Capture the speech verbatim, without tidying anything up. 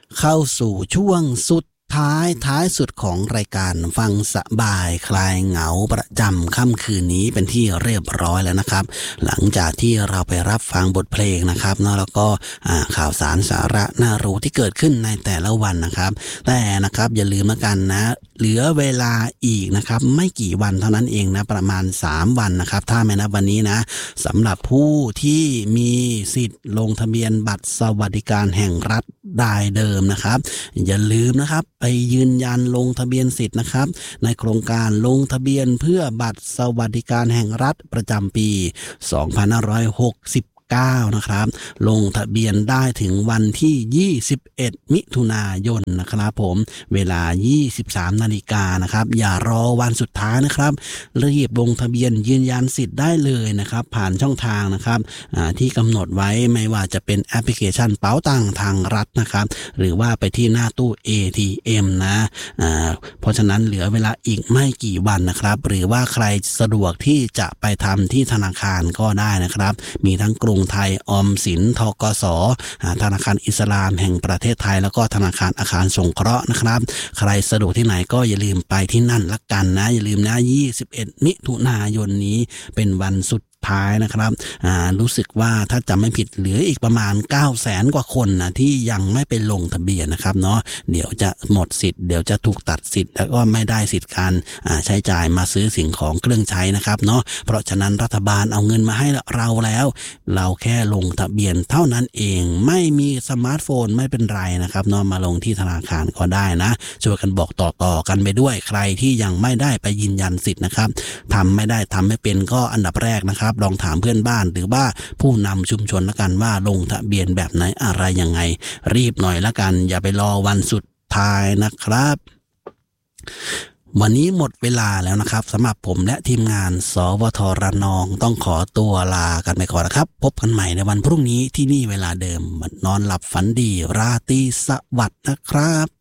เข้าสู่ช่วงสุดท้ายท้ายสุดของรายการฟังสบายคลายเหงาประจำค่ำคืนนี้เป็นที่เรียบร้อยแล้วนะครับหลังจากที่เราไปรับฟังบทเพลงนะครับเนาะแล้วก็ข่าวสารสาระน่ารู้ที่เกิดขึ้นในแต่ละวันนะครับแต่นะครับอย่าลืมละกันนะเหลือเวลาอีกนะครับไม่กี่วันเท่านั้นเองนะประมาณสามวันนะครับถ้าไม่นับวันนี้นะสำหรับผู้ที่มีสิทธิ์ลงทะเบียนบัตรสวัสดิการแห่งรัฐรายเดิมนะครับอย่าลืมนะครับไปยืนยันลงทะเบียนสิทธิ์นะครับในโครงการลงทะเบียนเพื่อบัตรสวัสดิการแห่งรัฐประจำปีสองพันห้าร้อยหกสิบเก้านะครับลงทะเบียนได้ถึงวันที่ยี่สิบเอ็ดมิถุนายนนะครับผมเวลา ยี่สิบสาม นาฬิกานะครับอย่ารอวันสุดท้ายนะครับรีบลงทะเบียนยืนยันสิทธิ์ได้เลยนะครับผ่านช่องทางนะครับที่กำหนดไว้ไม่ว่าจะเป็นแอปพลิเคชันเป๋าตังค์ทางรัฐนะครับหรือว่าไปที่หน้าตู้ เอ ที เอ็ม นะเพราะฉะนั้นเหลือเวลาอีกไม่กี่วันนะครับหรือว่าใครสะดวกที่จะไปทำที่ธนาคารก็ได้นะครับมีทั้งกรุงไทยออมสินธกสธนาคารอิสลามแห่งประเทศไทยแล้วก็ธนาคารอาคารสงเคราะห์นะครับใครสะดวกที่ไหนก็อย่าลืมไปที่นั่นละกันนะอย่าลืมนะยี่สิบเอ็ดมิถุนายนนี้เป็นวันสุดท้ายนะครับอ่ารู้สึกว่าถ้าจำไม่ผิดเหลืออีกประมาณเก้าแสนกว่าคนนะที่ยังไม่ไปลงทะเบียนนะครับเนาะเดี๋ยวจะหมดสิทธิ์เดี๋ยวจะถูกตัดสิทธิ์แล้วก็ไม่ได้สิทธิ์การอ่าใช้จ่ายมาซื้อสิ่งของเครื่องใช้นะครับเนาะเพราะฉะนั้นรัฐบาลเอาเงินมาให้เราแล้วเราแค่ลงทะเบียนเท่านั้นเองไม่มีสมาร์ทโฟนไม่เป็นไรนะครับเนาะมาลงที่ธนาคารก็ได้นะช่วยกันบอกต่อๆกันไปด้วยใครที่ยังไม่ได้ไปยืนยันสิทธิ์นะครับทำไม่ได้ทำไม่เป็นก็อันดับแรกนะครับลองถามเพื่อนบ้านหรือว่าผู้นำชุมชนละกันว่าลงทะเบียนแบบไหนอะไรยังไงรีบหน่อยละกันอย่าไปรอวันสุดท้ายนะครับวันนี้หมดเวลาแล้วนะครับสำหรับผมและทีมงานสวทระนองต้องขอตัวลากันไปก่อนนะครับพบกันใหม่ในวันพรุ่งนี้ที่นี่เวลาเดิมนอนหลับฝันดีราตรีสวัสดิ์นะครับ